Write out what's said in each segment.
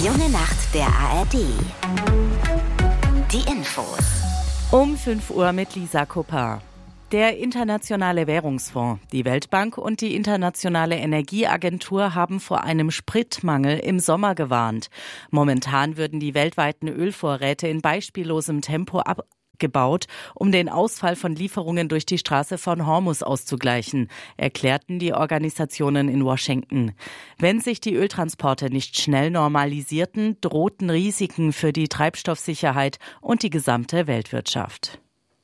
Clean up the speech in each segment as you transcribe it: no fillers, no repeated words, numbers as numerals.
Die junge Nacht der ARD. Die Infos. Um 5 Uhr mit Lisa Koppar. Der Internationale Währungsfonds, die Weltbank und die Internationale Energieagentur haben vor einem Spritmangel im Sommer gewarnt. Momentan würden die weltweiten Ölvorräte in beispiellosem Tempo abgebaut, um den Ausfall von Lieferungen durch die Straße von Hormuz auszugleichen, erklärten die Organisationen in Washington. Wenn sich die Öltransporte nicht schnell normalisierten, drohten Risiken für die Treibstoffsicherheit und die gesamte Weltwirtschaft.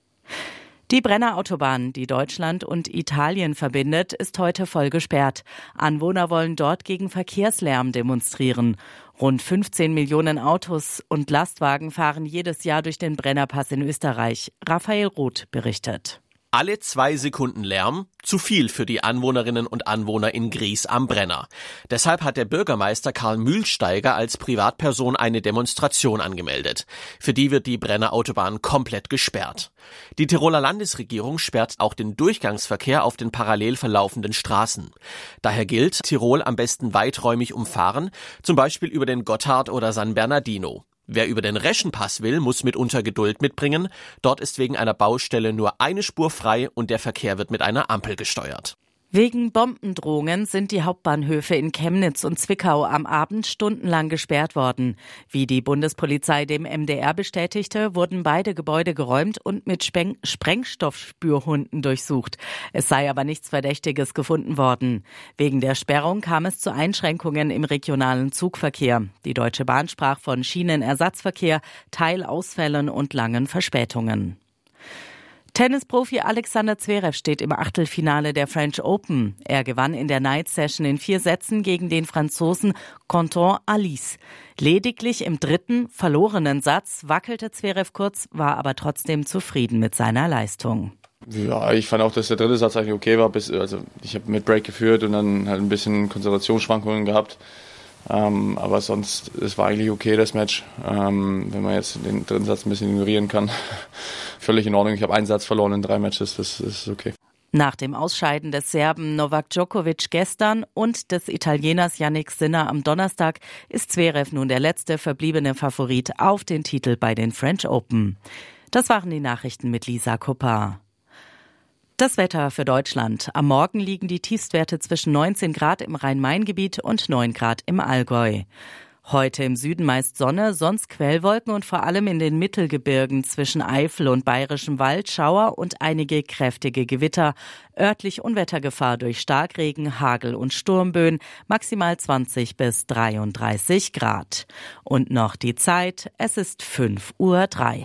Die Brenner Autobahn, die Deutschland und Italien verbindet, ist heute voll gesperrt. Anwohner wollen dort gegen Verkehrslärm demonstrieren. Rund 15 Millionen Autos und Lastwagen fahren jedes Jahr durch den Brennerpass in Österreich. Raphael Roth berichtet. Alle 2 Sekunden Lärm, zu viel für die Anwohnerinnen und Anwohner in Gries am Brenner. Deshalb hat der Bürgermeister Karl Mühlsteiger als Privatperson eine Demonstration angemeldet. Für die wird die Brenner Autobahn komplett gesperrt. Die Tiroler Landesregierung sperrt auch den Durchgangsverkehr auf den parallel verlaufenden Straßen. Daher gilt, Tirol am besten weiträumig umfahren, zum Beispiel über den Gotthard oder San Bernardino. Wer über den Reschenpass will, muss mitunter Geduld mitbringen. Dort ist wegen einer Baustelle nur eine Spur frei und der Verkehr wird mit einer Ampel gesteuert. Wegen Bombendrohungen sind die Hauptbahnhöfe in Chemnitz und Zwickau am Abend stundenlang gesperrt worden. Wie die Bundespolizei dem MDR bestätigte, wurden beide Gebäude geräumt und mit Sprengstoffspürhunden durchsucht. Es sei aber nichts Verdächtiges gefunden worden. Wegen der Sperrung kam es zu Einschränkungen im regionalen Zugverkehr. Die Deutsche Bahn sprach von Schienenersatzverkehr, Teilausfällen und langen Verspätungen. Tennisprofi Alexander Zverev steht im Achtelfinale der French Open. Er gewann in der Night Session in 4 Sätzen gegen den Franzosen Quentin Halys. Lediglich im 3. verlorenen Satz wackelte Zverev kurz, war aber trotzdem zufrieden mit seiner Leistung. Ja, ich fand auch, dass der 3. Satz eigentlich okay war. Ich habe mit Break geführt und dann halt ein bisschen Konzentrationsschwankungen gehabt. Aber sonst, es war eigentlich okay, das Match. Wenn man jetzt den 3. Satz ein bisschen ignorieren kann, völlig in Ordnung. Ich habe 1 Satz verloren in 3 Matches, das ist okay. Nach dem Ausscheiden des Serben Novak Djokovic gestern und des Italieners Jannik Sinner am Donnerstag ist Zverev nun der letzte verbliebene Favorit auf den Titel bei den French Open. Das waren die Nachrichten mit Lisa Koppar. Das Wetter für Deutschland. Am Morgen liegen die Tiefstwerte zwischen 19 Grad im Rhein-Main-Gebiet und 9 Grad im Allgäu. Heute im Süden meist Sonne, sonst Quellwolken und vor allem in den Mittelgebirgen zwischen Eifel und Bayerischem Wald Schauer und einige kräftige Gewitter. Örtlich Unwettergefahr durch Starkregen, Hagel und Sturmböen, maximal 20 bis 33 Grad. Und noch die Zeit, es ist 5:03 Uhr.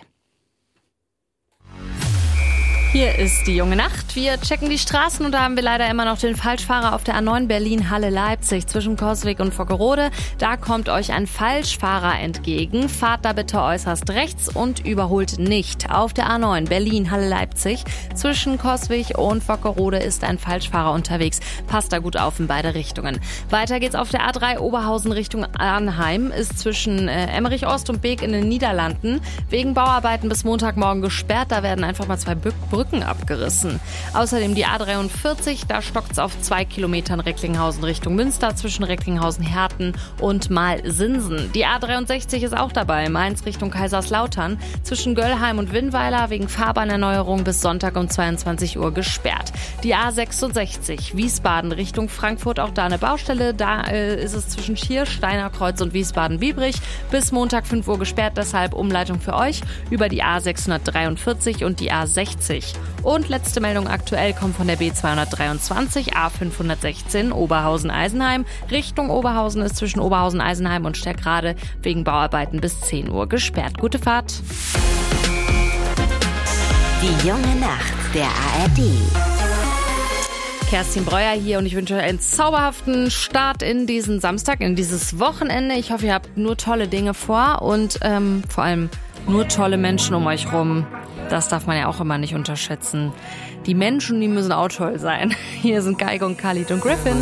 Hier ist die junge Nacht. Wir checken die Straßen und da haben wir leider immer noch den Falschfahrer auf der A9 Berlin-Halle-Leipzig zwischen Coswig und Vockerode. Da kommt euch ein Falschfahrer entgegen. Fahrt da bitte äußerst rechts und überholt nicht. Auf der A9 Berlin-Halle-Leipzig zwischen Coswig und Vockerode ist ein Falschfahrer unterwegs. Passt da gut auf in beide Richtungen. Weiter geht's auf der A3 Oberhausen Richtung Arnheim. Ist zwischen Emmerich Ost und Beek in den Niederlanden wegen Bauarbeiten bis Montagmorgen gesperrt. Da werden einfach mal 2 Brücken abgerissen. Außerdem die A43, da stockt's auf 2 Kilometern Recklinghausen Richtung Münster zwischen Recklinghausen-Herten und Malsinsen. Die A63 ist auch dabei, Mainz Richtung Kaiserslautern zwischen Göllheim und Winnweiler wegen Fahrbahnerneuerung bis Sonntag um 22 Uhr gesperrt. Die A66 Wiesbaden Richtung Frankfurt, auch da eine Baustelle, da ist es zwischen Schir, Steinerkreuz und Wiesbaden-Biebrich bis Montag 5 Uhr gesperrt, deshalb Umleitung für euch über die A643 und die A60. Und letzte Meldung aktuell kommt von der B223 A516 Oberhausen-Eisenheim. Richtung Oberhausen ist zwischen Oberhausen-Eisenheim und Stärkrade wegen Bauarbeiten bis 10 Uhr gesperrt. Gute Fahrt. Die junge Nacht der ARD. Kerstin Breuer hier und ich wünsche euch einen zauberhaften Start in diesen Samstag, in dieses Wochenende. Ich hoffe, ihr habt nur tolle Dinge vor und vor allem nur tolle Menschen um euch rum. Das darf man ja auch immer nicht unterschätzen. Die Menschen, die müssen auch toll sein. Hier sind Geige und Khalid und Griffin.